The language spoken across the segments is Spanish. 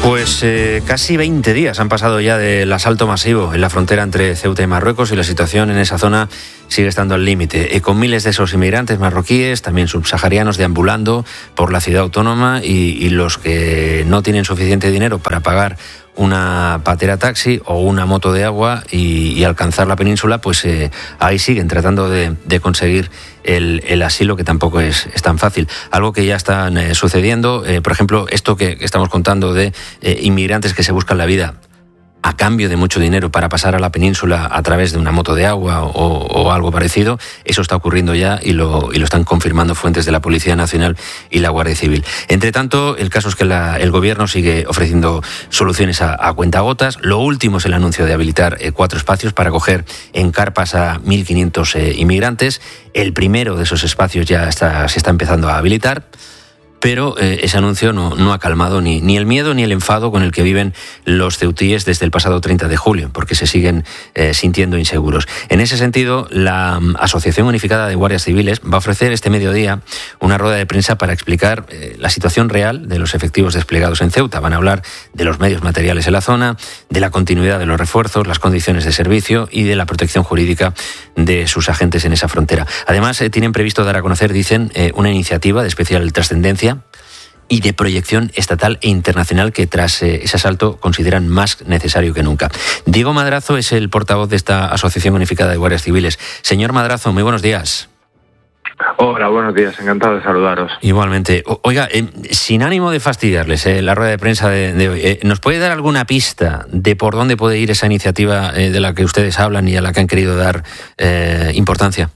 Pues casi 20 días han pasado ya del asalto masivo en la frontera entre Ceuta y Marruecos y la situación en esa zona sigue estando al límite. Con miles de esos inmigrantes marroquíes, también subsaharianos, deambulando por la ciudad autónoma y los que no tienen suficiente dinero para pagar una patera taxi o una moto de agua y alcanzar la península, pues ahí siguen tratando de conseguir el asilo, que tampoco es tan fácil. Algo que ya están sucediendo, por ejemplo, esto que estamos contando de inmigrantes que se buscan la vida a cambio de mucho dinero para pasar a la península a través de una moto de agua o algo parecido, eso está ocurriendo ya y lo están confirmando fuentes de la Policía Nacional y la Guardia Civil. Entre tanto, el caso es que el Gobierno sigue ofreciendo soluciones a cuentagotas. Lo último es el anuncio de habilitar 4 espacios para acoger en carpas a 1.500 inmigrantes. El primero de esos espacios ya se está empezando a habilitar. Pero ese anuncio no ha calmado ni el miedo ni el enfado con el que viven los ceutíes desde el pasado 30 de julio, porque se siguen sintiendo inseguros. En ese sentido, la Asociación Unificada de Guardias Civiles va a ofrecer este mediodía una rueda de prensa para explicar la situación real de los efectivos desplegados en Ceuta. Van a hablar de los medios materiales en la zona, de la continuidad de los refuerzos, las condiciones de servicio y de la protección jurídica de sus agentes en esa frontera. Además, tienen previsto dar a conocer, dicen, una iniciativa de especial trascendencia y de proyección estatal e internacional que tras ese asalto consideran más necesario que nunca. Diego Madrazo es el portavoz de esta Asociación Unificada de Guardias Civiles. Señor Madrazo, muy buenos días. Hola, buenos días, encantado de saludaros. Igualmente. Oiga, sin ánimo de fastidiarles la rueda de prensa de hoy, ¿nos puede dar alguna pista de por dónde puede ir esa iniciativa de la que ustedes hablan y a la que han querido dar importancia?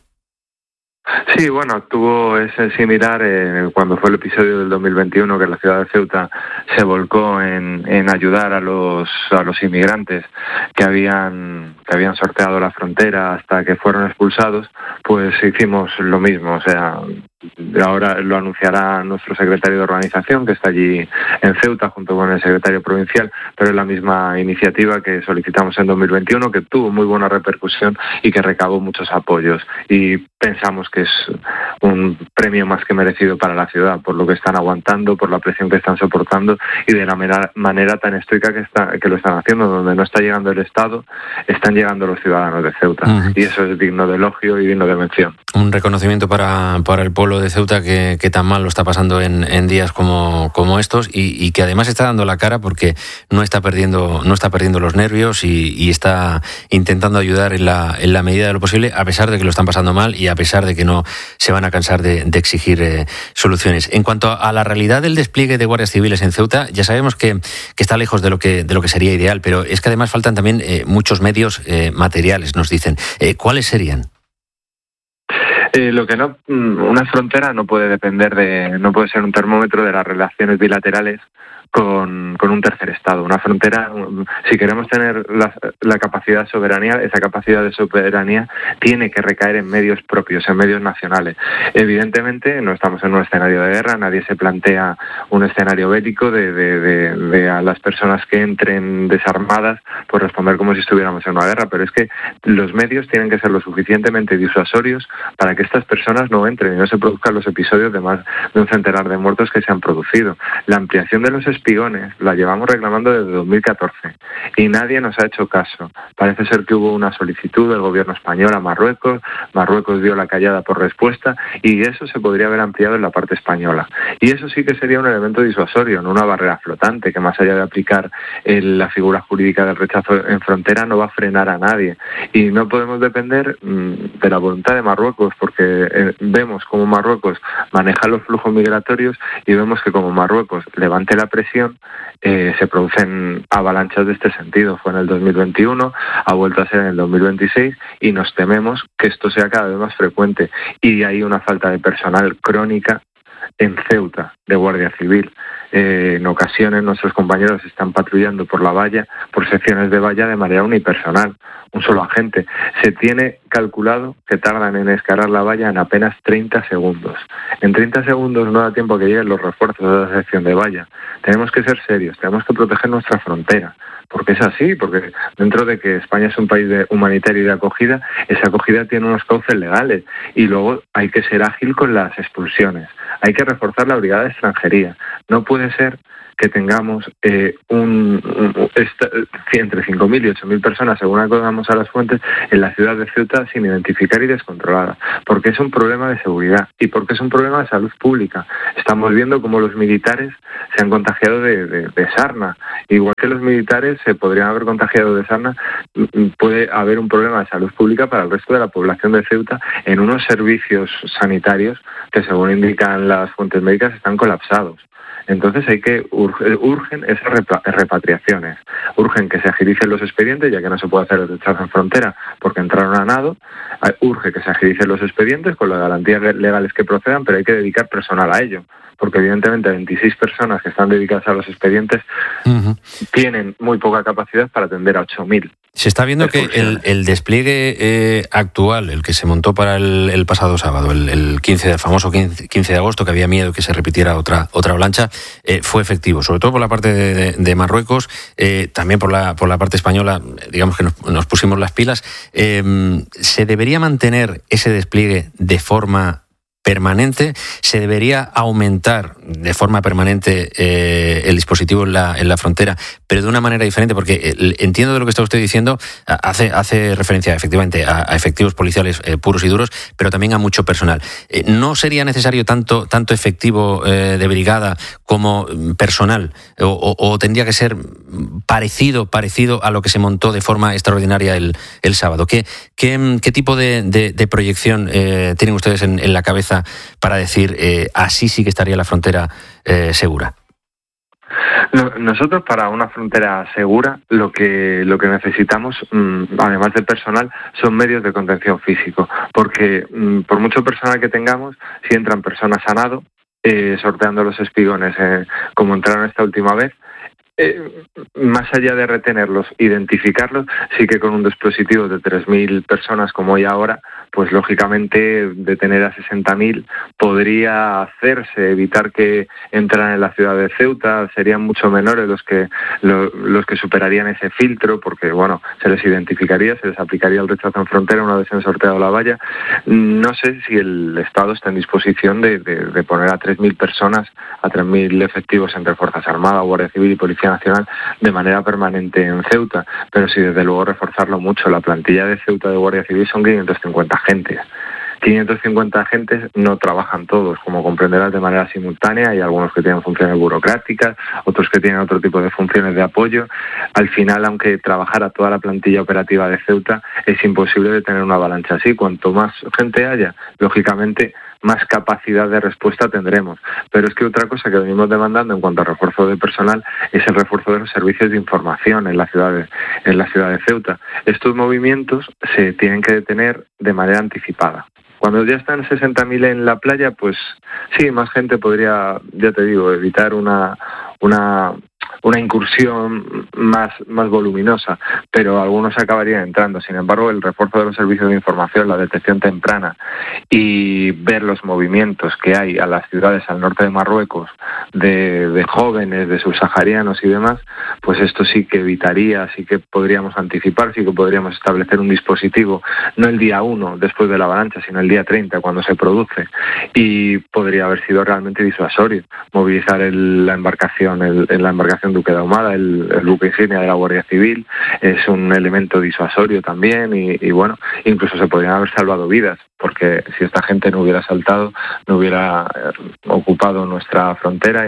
Sí, bueno, ese similar cuando fue el episodio del 2021, que la ciudad de Ceuta se volcó en ayudar a los inmigrantes que habían sorteado la frontera hasta que fueron expulsados. Pues hicimos lo mismo, o sea, ahora lo anunciará nuestro secretario de organización, que está allí en Ceuta junto con el secretario provincial, pero es la misma iniciativa que solicitamos en 2021, que tuvo muy buena repercusión y que recabó muchos apoyos, y pensamos que es un premio más que merecido para la ciudad por lo que están aguantando, por la presión que están soportando y de la manera tan estoica que lo están haciendo. Donde no está llegando el Estado, están llegando los ciudadanos de Ceuta. Uh-huh. Y eso es digno de elogio y digno de mención. Un reconocimiento para el pueblo de Ceuta que tan mal lo está pasando en días como estos y que además está dando la cara porque no está perdiendo los nervios y está intentando ayudar en la medida de lo posible, a pesar de que lo están pasando mal y a pesar de que no se van a cansar de exigir soluciones. En cuanto a la realidad del despliegue de guardias civiles en Ceuta, ya sabemos que está lejos de lo que sería ideal, pero es que además faltan también muchos medios materiales, nos dicen. ¿Cuáles serían? Una frontera no puede ser un termómetro de las relaciones bilaterales con un tercer estado. Una frontera, si queremos tener la capacidad de soberanía, esa capacidad de soberanía tiene que recaer en medios propios, en medios nacionales. Evidentemente no estamos en un escenario de guerra, nadie se plantea un escenario bélico de a las personas que entren desarmadas por responder como si estuviéramos en una guerra, pero es que los medios tienen que ser lo suficientemente disuasorios para que estas personas no entren y no se produzcan los episodios de más de un centenar de muertos que se han producido. La ampliación de los espigones la llevamos reclamando desde 2014 y nadie nos ha hecho caso. Parece ser que hubo una solicitud del gobierno español a Marruecos dio la callada por respuesta y eso se podría haber ampliado en la parte española. Y eso sí que sería un elemento disuasorio, no una barrera flotante que más allá de aplicar la figura jurídica del rechazo en frontera no va a frenar a nadie. Y no podemos depender de la voluntad de Marruecos porque vemos cómo Marruecos maneja los flujos migratorios y vemos que como Marruecos levante la presión, se producen avalanchas de este sentido. Fue en el 2021, ha vuelto a ser en el 2026 y nos tememos que esto sea cada vez más frecuente. Y hay una falta de personal crónica en Ceuta, de Guardia Civil. En ocasiones nuestros compañeros están patrullando por la valla, por secciones de valla de manera unipersonal, un solo agente. Se tiene calculado que tardan en escalar la valla en apenas 30 segundos. En 30 segundos no da tiempo a que lleguen los refuerzos de la sección de valla. Tenemos que ser serios, tenemos que proteger nuestra frontera, porque es así, porque dentro de que España es un país humanitario y de acogida, esa acogida tiene unos cauces legales y luego hay que ser ágil con las expulsiones. Hay que reforzar la brigada de extranjería. No puede ser que tengamos entre 5.000 y 8.000 personas, según acordamos a las fuentes, en la ciudad de Ceuta sin identificar y descontrolada, porque es un problema de seguridad y porque es un problema de salud pública. Estamos viendo cómo los militares se han contagiado de sarna. Igual que los militares se podrían haber contagiado de sarna, puede haber un problema de salud pública para el resto de la población de Ceuta en unos servicios sanitarios que, según indican las fuentes médicas, están colapsados. Entonces urgen esas repatriaciones, urgen que se agilicen los expedientes, ya que no se puede hacer el rechazo en frontera porque entraron a nado, urge que se agilicen los expedientes con las garantías legales que procedan, pero hay que dedicar personal a ello, porque evidentemente 26 personas que están dedicadas a los expedientes tienen muy poca capacidad para atender a 8.000. Se está viendo que el despliegue actual, el que se montó para el pasado sábado, el famoso 15 de agosto, que había miedo que se repitiera otra avalancha, fue efectivo, sobre todo por la parte de Marruecos, también por la parte española, digamos que nos pusimos las pilas. ¿Se debería mantener ese despliegue de forma permanente? ¿Se debería aumentar de forma permanente el dispositivo en la frontera, pero de una manera diferente? Porque entiendo de lo que está usted diciendo, hace referencia efectivamente a efectivos policiales puros y duros, pero también a mucho personal. ¿No sería necesario tanto efectivo de brigada como personal? ¿O tendría que ser parecido a lo que se montó de forma extraordinaria el sábado? ¿Qué tipo de proyección tienen ustedes en la cabeza para decir así sí que estaría la frontera segura? Nosotros, para una frontera segura, lo que necesitamos, además de personal, son medios de contención físico, porque por mucho personal que tengamos, si entran personas a nado, sorteando los espigones como entraron esta última vez, más allá de retenerlos, identificarlos, sí que con un dispositivo de 3.000 personas como hay ahora, pues lógicamente detener a 60.000 podría hacerse, evitar que entraran en la ciudad de Ceuta. Serían mucho menores los que superarían ese filtro, porque bueno, se les identificaría, se les aplicaría el rechazo en frontera una vez se han sorteado la valla. No sé si el Estado está en disposición de poner a 3.000 personas, a 3.000 efectivos entre Fuerzas Armadas, Guardia Civil y Policía Nacional de manera permanente en Ceuta, pero sí, desde luego, reforzarlo mucho. La plantilla de Ceuta de Guardia Civil son 550 agentes. 550 agentes no trabajan todos, como comprenderás, de manera simultánea. Hay algunos que tienen funciones burocráticas, otros que tienen otro tipo de funciones de apoyo. Al final, aunque trabajara toda la plantilla operativa de Ceuta, es imposible detener una avalancha así. Cuanto más gente haya, lógicamente, más capacidad de respuesta tendremos. Pero es que otra cosa que venimos demandando en cuanto a refuerzo de personal es el refuerzo de los servicios de información en la ciudad de Ceuta. Estos movimientos se tienen que detener de manera anticipada. Cuando ya están 60.000 en la playa, pues sí, más gente podría, ya te digo, evitar una incursión más voluminosa, pero algunos acabarían entrando. Sin embargo, el refuerzo de los servicios de información, la detección temprana y ver los movimientos que hay a las ciudades al norte de Marruecos de jóvenes, de subsaharianos y demás, pues esto sí que evitaría, sí que podríamos anticipar, sí que podríamos establecer un dispositivo, no el día 1 después de la avalancha, sino el día 30 cuando se produce, y podría haber sido realmente disuasorio movilizar la embarcación Duque de Ahumada, el buque insignia de la Guardia Civil. Es un elemento disuasorio también y bueno, incluso se podrían haber salvado vidas, porque si esta gente no hubiera saltado, no hubiera ocupado nuestra frontera,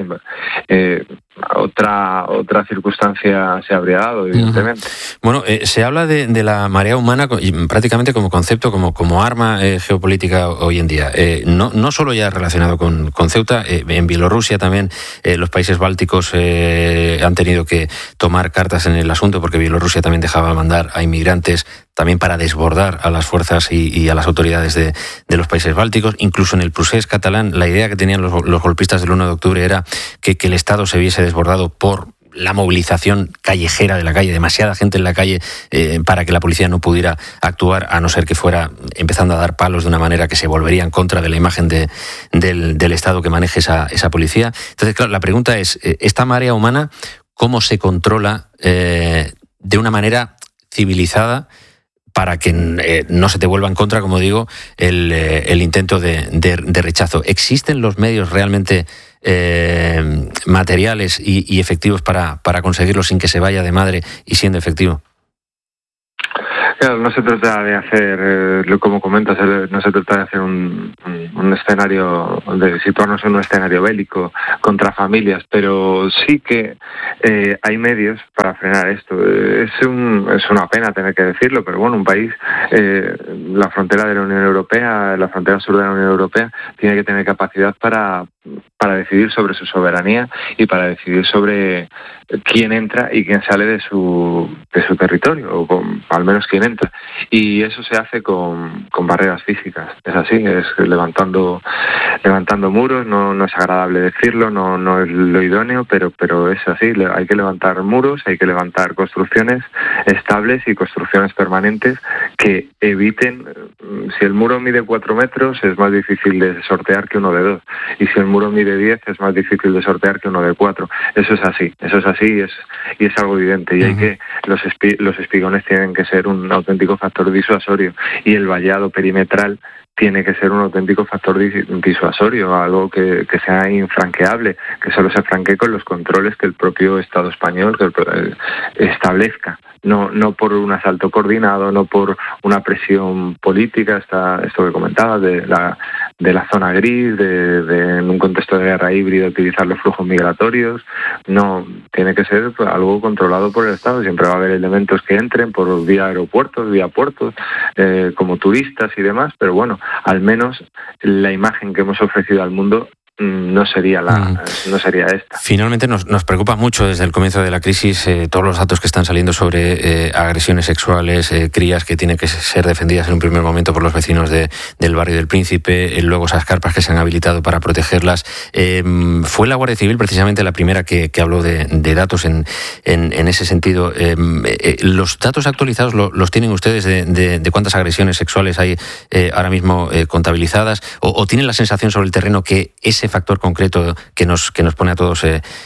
otra circunstancia se habría dado, evidentemente. Bueno, se habla de la marea humana prácticamente como concepto, como arma geopolítica hoy en día. No solo ya relacionado con Ceuta, en Bielorrusia también los países bálticos han tenido que tomar cartas en el asunto, porque Bielorrusia también dejaba mandar a inmigrantes también para desbordar a las fuerzas y a las autoridades de los países bálticos. Incluso en el procés catalán, la idea que tenían los golpistas del 1 de octubre era que el Estado se viese desbordado por la movilización callejera de la calle, demasiada gente en la calle para que la policía no pudiera actuar, a no ser que fuera empezando a dar palos de una manera que se volvería en contra de la imagen del Estado que maneje esa policía. Entonces, claro, la pregunta es, esta marea humana, ¿cómo se controla de una manera civilizada para que no se te vuelva en contra, como digo, el intento de rechazo? ¿Existen los medios realmente materiales y efectivos para conseguirlo sin que se vaya de madre y siendo efectivo? Claro, no se trata de hacer, como comentas, no se trata de hacer un escenario, de situarnos en un escenario bélico contra familias, pero sí que hay medios para frenar esto. Es una pena tener que decirlo, pero bueno, un país, la frontera de la Unión Europea, la frontera sur de la Unión Europea, tiene que tener capacidad para decidir sobre su soberanía y para decidir sobre quién entra y quién sale de su territorio, o al menos quién entra. Y eso se hace con barreras físicas. Es así, es levantando muros. No es agradable decirlo, no es lo idóneo, pero es así. Hay que levantar muros, hay que levantar construcciones estables y construcciones permanentes que eviten. Si el muro mide 4 metros, es más difícil de sortear que uno de 2. Y si el muro mide 10, es más difícil de sortear que uno de 4. Eso es así y es algo evidente. Y hay que los espigones tienen que ser un auténtico factor disuasorio, y el vallado perimetral tiene que ser un auténtico factor disuasorio, algo que sea infranqueable, que solo se franquee con los controles que el propio Estado español establezca. No por un asalto coordinado, no por una presión política, esto que comentaba de la zona gris, de en un contexto de guerra híbrida utilizar los flujos migratorios. No, tiene que ser algo controlado por el Estado. Siempre va a haber elementos que entren por vía aeropuertos, vía puertos, como turistas y demás, pero bueno, al menos la imagen que hemos ofrecido al mundo no sería esta. Finalmente nos preocupa mucho desde el comienzo de la crisis todos los datos que están saliendo sobre agresiones sexuales, crías que tienen que ser defendidas en un primer momento por los vecinos del barrio del Príncipe, luego esas carpas que se han habilitado para protegerlas. Fue la Guardia Civil precisamente la primera que habló de datos en ese sentido. ¿Los datos actualizados los tienen ustedes de cuántas agresiones sexuales hay ahora mismo contabilizadas? ¿O tienen la sensación sobre el terreno que ese factor concreto que nos pone a todos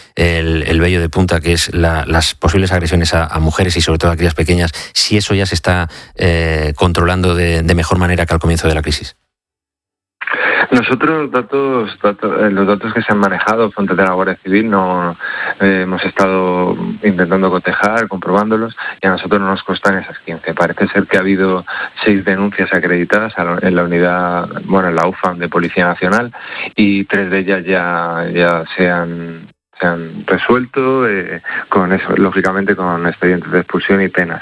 el vello de punta, que es las posibles agresiones a mujeres y sobre todo a crías pequeñas, si eso ya se está controlando de mejor manera que al comienzo de la crisis? Nosotros los datos que se han manejado frente a la Guardia Civil no hemos estado intentando cotejar, comprobándolos, y a nosotros no nos constan esas 15. Parece ser que ha habido 6 denuncias acreditadas en la unidad, en la UFAM de Policía Nacional, y 3 de ellas ya se han resuelto, con eso, lógicamente con expedientes de expulsión y penas.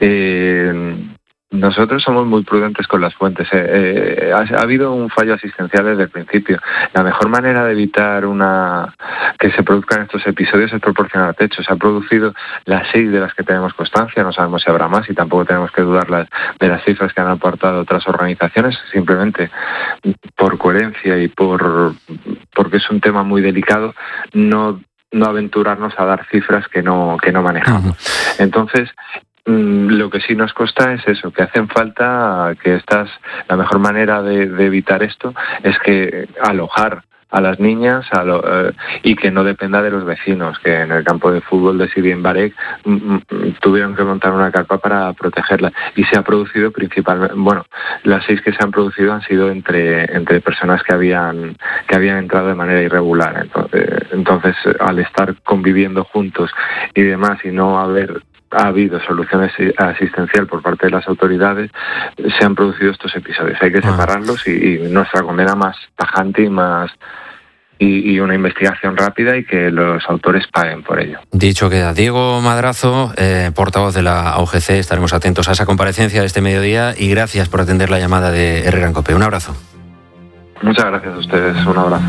Nosotros somos muy prudentes con las fuentes. Ha habido un fallo asistencial desde el principio. La mejor manera de evitar que se produzcan estos episodios es proporcionar techo. Se han producido las 6 de las que tenemos constancia, no sabemos si habrá más y tampoco tenemos que dudar de las cifras que han aportado otras organizaciones, simplemente por coherencia y porque es un tema muy delicado, no aventurarnos a dar cifras que no manejamos. Entonces, lo que sí nos consta es eso, que hacen falta, la mejor manera de evitar esto es que alojar a las niñas y que no dependa de los vecinos, que en el campo de fútbol de Sidi en Barek tuvieron que montar una carpa para protegerla, y se ha producido principalmente, las 6 que se han producido han sido entre personas que habían entrado de manera irregular. Entonces, al estar conviviendo juntos y demás, y no ha habido soluciones asistencial por parte de las autoridades, se han producido estos episodios. Hay que separarlos y nuestra condena más tajante y una investigación rápida, y que los autores paguen por ello. Dicho queda. Diego Madrazo, portavoz de la AUGC, estaremos atentos a esa comparecencia de este mediodía, y gracias por atender la llamada de Herrera en COPE. Un abrazo. Muchas gracias a ustedes, un abrazo.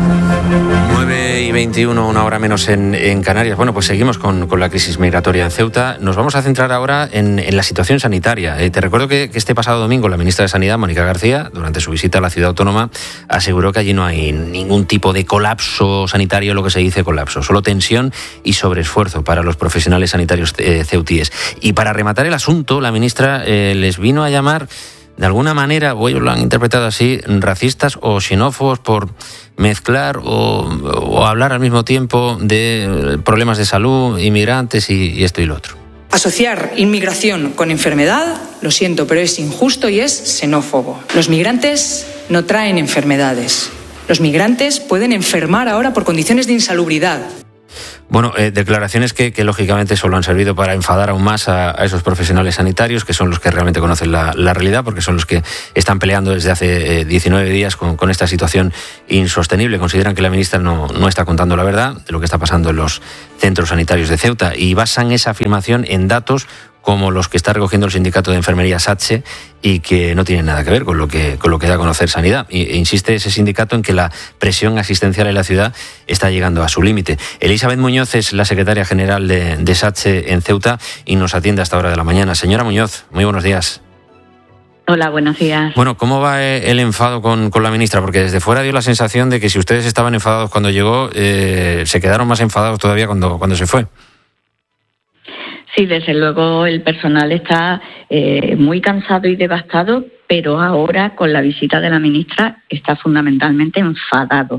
9:21, una hora menos en Canarias. Bueno, pues seguimos con la crisis migratoria en Ceuta. Nos vamos a centrar ahora en la situación sanitaria. Te recuerdo que este pasado domingo la ministra de Sanidad, Mónica García, durante su visita a la ciudad autónoma, aseguró que allí no hay ningún tipo de colapso sanitario, lo que se dice colapso, solo tensión y sobreesfuerzo para los profesionales sanitarios ceutíes. Y para rematar el asunto, la ministra les vino a llamar, de alguna manera, o ellos lo han interpretado así, racistas o xenófobos por mezclar o hablar al mismo tiempo de problemas de salud, inmigrantes y esto y lo otro. Asociar inmigración con enfermedad, lo siento, pero es injusto y es xenófobo. Los migrantes no traen enfermedades. Los migrantes pueden enfermar ahora por condiciones de insalubridad. Bueno, declaraciones que lógicamente solo han servido para enfadar aún más a esos profesionales sanitarios, que son los que realmente conocen la realidad, porque son los que están peleando desde hace 19 días con esta situación insostenible. Consideran que la ministra no está contando la verdad de lo que está pasando en los centros sanitarios de Ceuta y basan esa afirmación en datos como los que está recogiendo el sindicato de enfermería SATSE y que no tienen nada que ver con lo que da a conocer Sanidad. E insiste ese sindicato en que la presión asistencial en la ciudad está llegando a su límite. Elizabeth Muñoz es la secretaria general de SATSE en Ceuta y nos atiende a esta hora de la mañana. Señora Muñoz, muy buenos días. Hola, buenos días. Bueno, ¿cómo va el enfado con la ministra? Porque desde fuera dio la sensación de que si ustedes estaban enfadados cuando llegó, se quedaron más enfadados todavía cuando se fue. Sí, desde luego el personal está muy cansado y devastado, pero ahora con la visita de la ministra está fundamentalmente enfadado.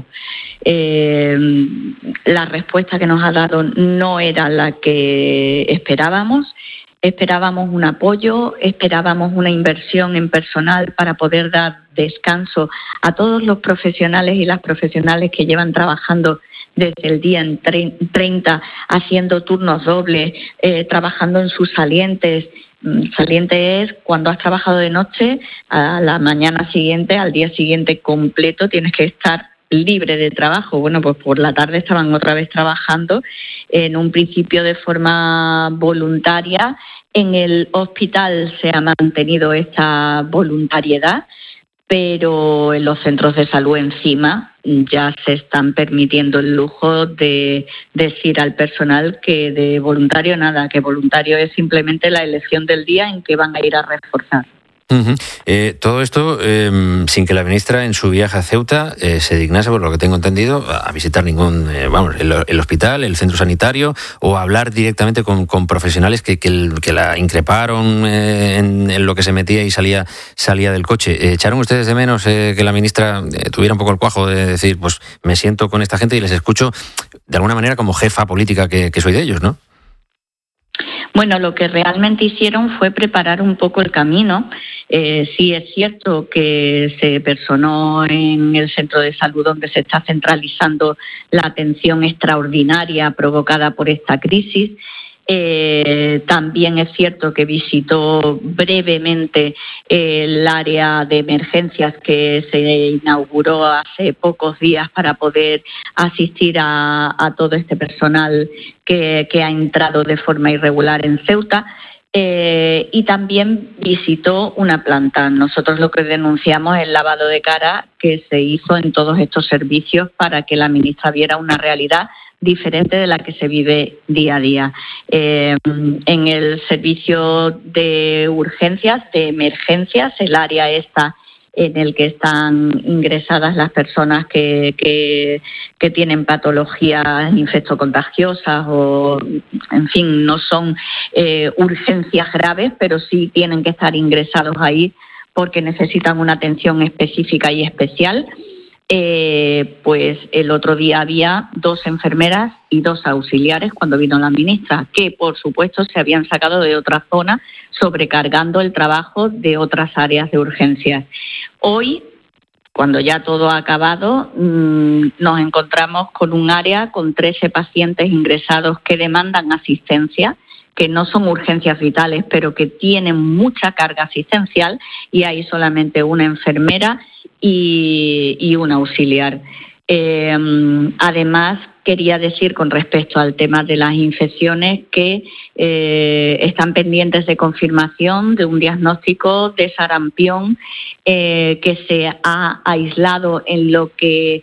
La respuesta que nos ha dado no era la que esperábamos. Esperábamos un apoyo, esperábamos una inversión en personal para poder dar descanso a todos los profesionales y las profesionales que llevan trabajando desde el día en 30, haciendo turnos dobles, trabajando en sus salientes. Saliente es cuando has trabajado de noche, a la mañana siguiente, al día siguiente completo, tienes que estar libre de trabajo. Bueno, pues por la tarde estaban otra vez trabajando, en un principio de forma voluntaria. En el hospital se ha mantenido esta voluntariedad, pero en los centros de salud encima ya se están permitiendo el lujo de decir al personal que de voluntario nada, que voluntario es simplemente la elección del día en que van a ir a reforzar. Uh-huh. Todo esto sin que la ministra en su viaje a Ceuta se dignase, por lo que tengo entendido, a visitar ningún el hospital, el centro sanitario, o a hablar directamente con profesionales que la increparon en lo que se metía y salía del coche. ¿Echaron ustedes de menos que la ministra tuviera un poco el cuajo de decir, pues me siento con esta gente y les escucho de alguna manera como jefa política que soy de ellos, ¿no? Bueno, lo que realmente hicieron fue preparar un poco el camino. Sí es cierto que se personó en el centro de salud donde se está centralizando la atención extraordinaria provocada por esta crisis. También es cierto que visitó brevemente el área de emergencias que se inauguró hace pocos días para poder asistir a todo este personal que ha entrado de forma irregular en Ceuta. Y también visitó una planta. Nosotros lo que denunciamos es el lavado de cara que se hizo en todos estos servicios para que la ministra viera una realidad diferente de la que se vive día a día. En el servicio de urgencias, de emergencias, el área esta en el que están ingresadas las personas que tienen patologías infectocontagiosas o, en fin, no son urgencias graves, pero sí tienen que estar ingresados ahí porque necesitan una atención específica y especial. Pues el otro día había 2 enfermeras y 2 auxiliares cuando vino la ministra, que por supuesto se habían sacado de otra zona, sobrecargando el trabajo de otras áreas de urgencias. Hoy, cuando ya todo ha acabado, nos encontramos con un área con 13 pacientes ingresados que demandan asistencia, que no son urgencias vitales, pero que tienen mucha carga asistencial, y hay solamente una enfermera y un auxiliar. Además, quería decir con respecto al tema de las infecciones que están pendientes de confirmación de un diagnóstico de sarampión que se ha aislado en lo que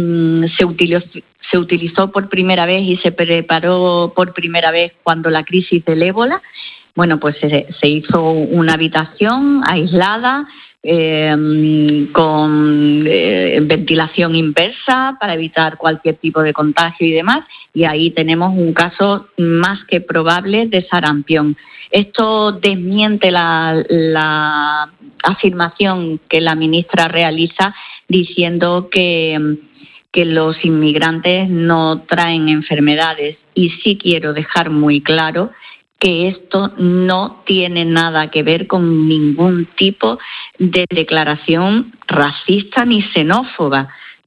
se utilizó por primera vez y se preparó por primera vez cuando la crisis del ébola. Bueno, pues se hizo una habitación aislada con ventilación inversa para evitar cualquier tipo de contagio y demás, y ahí tenemos un caso más que probable de sarampión. Esto desmiente la afirmación que la ministra realiza diciendo que los inmigrantes no traen enfermedades, y sí quiero dejar muy claro que esto no tiene nada que ver con ningún tipo de declaración racista ni xenófoba.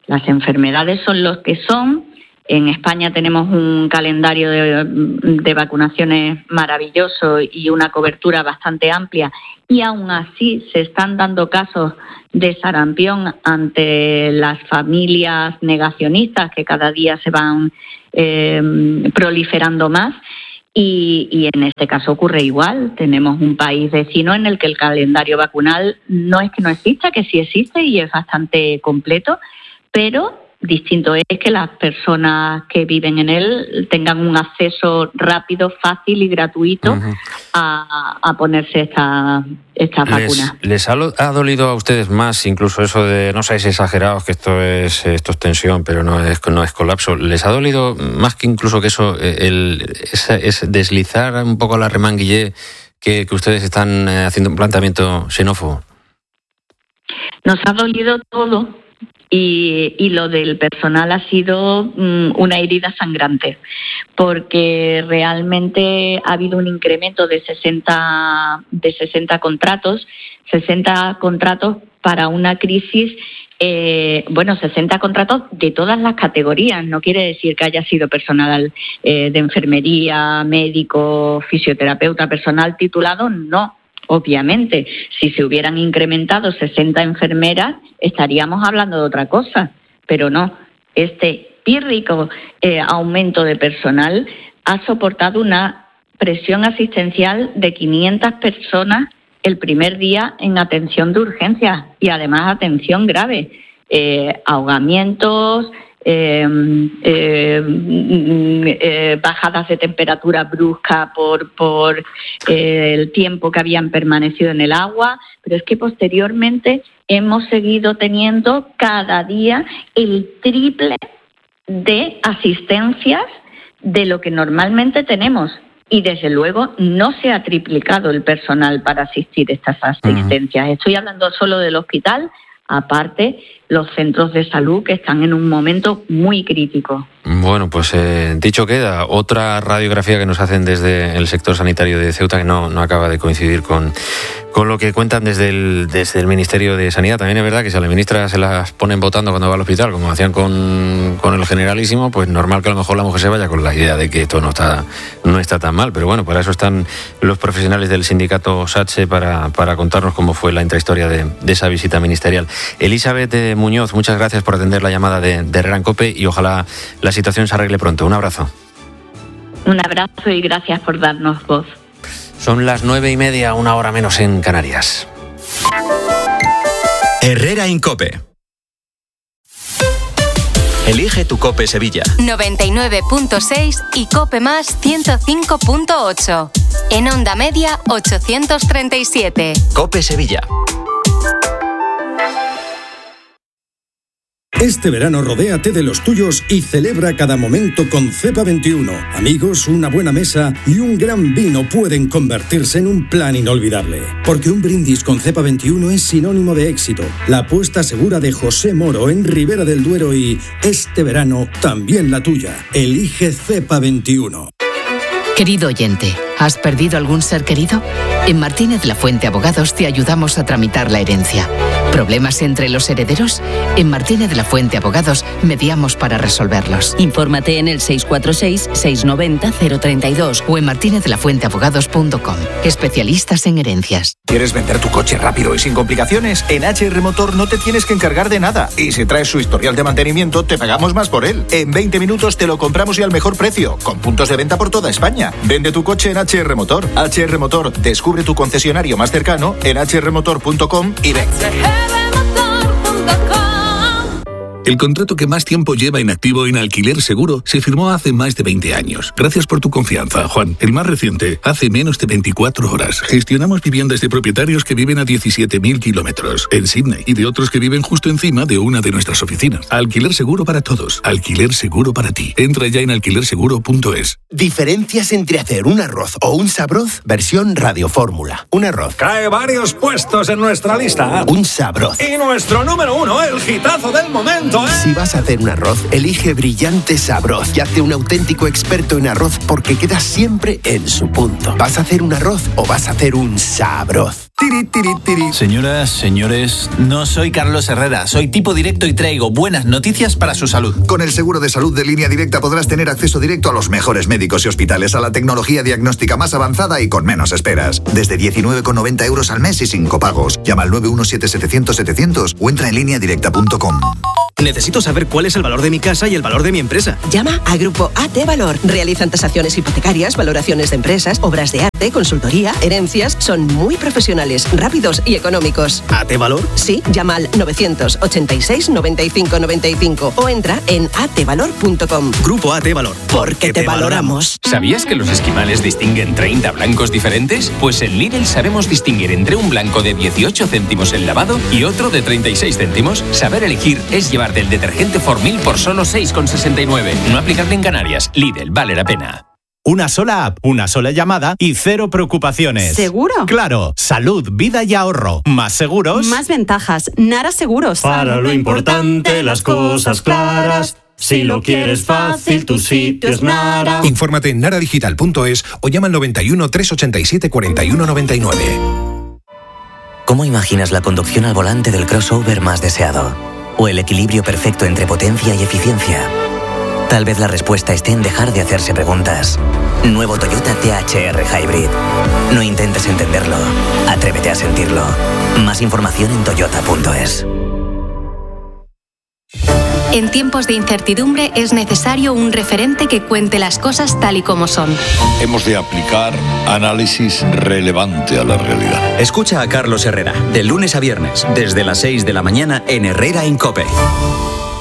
Las enfermedades son los que son. En España tenemos un calendario de vacunaciones maravilloso y una cobertura bastante amplia, y aún así se están dando casos de sarampión ante las familias negacionistas que cada día se van proliferando más. Y en este caso ocurre igual. Tenemos un país vecino en el que el calendario vacunal no es que no exista, que sí existe y es bastante completo, pero distinto es que las personas que viven en él tengan un acceso rápido, fácil y gratuito a ponerse esta vacuna. ¿Les ha dolido a ustedes más incluso eso de, no seáis exagerados, que esto es tensión, pero no es colapso? ¿Les ha dolido más que incluso que eso, es deslizar un poco la remanguillé que ustedes están haciendo un planteamiento xenófobo? Nos ha dolido todo. Y lo del personal ha sido una herida sangrante, porque realmente ha habido un incremento de 60 contratos, 60 contratos para una crisis, 60 contratos de todas las categorías. No quiere decir que haya sido personal de enfermería, médico, fisioterapeuta, personal titulado, no. Obviamente, si se hubieran incrementado 60 enfermeras, estaríamos hablando de otra cosa, pero no. Este pírrico aumento de personal ha soportado una presión asistencial de 500 personas el primer día en atención de urgencias y además atención grave, ahogamientos, bajadas de temperatura brusca por el tiempo que habían permanecido en el agua, pero es que posteriormente hemos seguido teniendo cada día el triple de asistencias de lo que normalmente tenemos. Y desde luego no se ha triplicado el personal para asistir a estas asistencias. Estoy hablando solo del hospital, aparte los centros de salud que están en un momento muy crítico. Bueno, pues dicho queda, otra radiografía que nos hacen desde el sector sanitario de Ceuta que no acaba de coincidir con lo que cuentan desde el Ministerio de Sanidad. También es verdad que si a la ministra se las ponen votando cuando va al hospital, como hacían con el Generalísimo, pues normal que a lo mejor la mujer se vaya con la idea de que esto no está tan mal. Pero bueno, para eso están los profesionales del sindicato SATSE para contarnos cómo fue la intrahistoria de esa visita ministerial. Elizabeth Muñoz, muchas gracias por atender la llamada de Herrera en COPE y ojalá la situación se arregle pronto. Un abrazo. Un abrazo y gracias por darnos voz. Son las 9:30, una hora menos en Canarias. Herrera en COPE. Elige tu COPE Sevilla. 99.6 y COPE Más 105.8. En onda media 837. COPE Sevilla. Este verano rodéate de los tuyos y celebra cada momento con Cepa 21. Amigos, una buena mesa y un gran vino pueden convertirse en un plan inolvidable. Porque un brindis con Cepa 21 es sinónimo de éxito. La apuesta segura de José Moro en Ribera del Duero y este verano también la tuya. Elige Cepa 21. Querido oyente, ¿has perdido algún ser querido? En Martínez de la Fuente Abogados te ayudamos a tramitar la herencia. ¿Problemas entre los herederos? En Martínez de la Fuente Abogados mediamos para resolverlos. Infórmate en el 646-690-032 o en martinezelafuenteabogados.com. Especialistas en herencias. ¿Quieres vender tu coche rápido y sin complicaciones? En HR Motor no te tienes que encargar de nada. Y si traes su historial de mantenimiento, te pagamos más por él. En 20 minutos te lo compramos y al mejor precio, con puntos de venta por toda España. Vende tu coche en HR Motor. HR Motor, descubre tu concesionario más cercano en hrmotor.com y ven. El contrato que más tiempo lleva inactivo en Alquiler Seguro se firmó hace más de 20 años. Gracias por tu confianza, Juan. El más reciente, hace menos de 24 horas. Gestionamos viviendas de propietarios que viven a 17.000 kilómetros en Sydney y de otros que viven justo encima de una de nuestras oficinas. Alquiler Seguro para todos. Alquiler Seguro para ti. Entra ya en alquilerseguro.es. Diferencias entre hacer un arroz o un sabroz versión radiofórmula. Un arroz. Cae varios puestos en nuestra lista. Un sabroz. Y nuestro número 1, el hitazo del momento. Si vas a hacer un arroz, elige Brillante Sabroz y hazte un auténtico experto en arroz porque quedas siempre en su punto. ¿Vas a hacer un arroz o vas a hacer un sabroz? Tiri, tiri, tiri. Señoras, señores, no soy Carlos Herrera, soy tipo directo y traigo buenas noticias para su salud. Con el seguro de salud de Línea Directa podrás tener acceso directo a los mejores médicos y hospitales, a la tecnología diagnóstica más avanzada y con menos esperas. Desde 19,90 euros al mes y sin copagos. Llama al 917-700-700 o entra en lineadirecta.com. Necesito saber cuál es el valor de mi casa y el valor de mi empresa. Llama a Grupo AT Valor. Realizan tasaciones hipotecarias, valoraciones de empresas, obras de arte, consultoría, herencias. Son muy profesionales, rápidos y económicos. ¿AT Valor? Sí, llama al 986 95 95 o entra en atvalor.com. Grupo AT Valor. Porque te valoramos. ¿Sabías que los esquimales distinguen 30 blancos diferentes? Pues en Lidl sabemos distinguir entre un blanco de 18 céntimos en lavado y otro de 36 céntimos. Saber elegir es llevarte el detergente Formil por solo 6,69. No aplicable en Canarias. Lidl, vale la pena. Una sola app, una sola llamada y cero preocupaciones. ¿Seguro? Claro, salud, vida y ahorro. Más seguros. Más ventajas. Nara Seguros. Para lo importante, las cosas claras. Si lo quieres fácil, tu sitio es Nara. Infórmate en naradigital.es o llama al 91 387 4199. ¿Cómo imaginas la conducción al volante del crossover más deseado? ¿O el equilibrio perfecto entre potencia y eficiencia? Tal vez la respuesta esté en dejar de hacerse preguntas. Nuevo Toyota THR Hybrid. No intentes entenderlo. Atrévete a sentirlo. Más información en toyota.es. En tiempos de incertidumbre es necesario un referente que cuente las cosas tal y como son. Hemos de aplicar análisis relevante a la realidad. Escucha a Carlos Herrera, de lunes a viernes, desde las 6 de la mañana en Herrera en COPE.